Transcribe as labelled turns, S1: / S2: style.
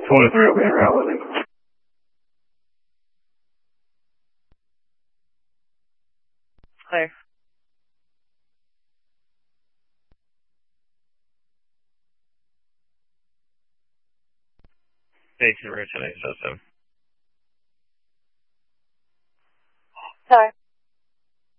S1: 23 will be irrelevant.
S2: Clear.
S3: Station route 10 system.
S2: Sorry.